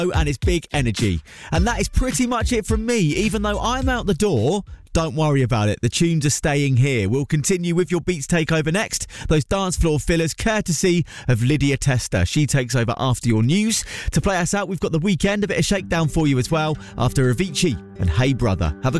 and it's big energy. And that is pretty much it from me. Even though I'm out the door, don't worry about it. The tunes are staying here. We'll continue with your Beats Takeover next. Those dance floor fillers, courtesy of Lydia Tester. She takes over after your news. To play us out, we've got The Weeknd, a bit of shakedown for you as well, after Avicii and Hey Brother. Have a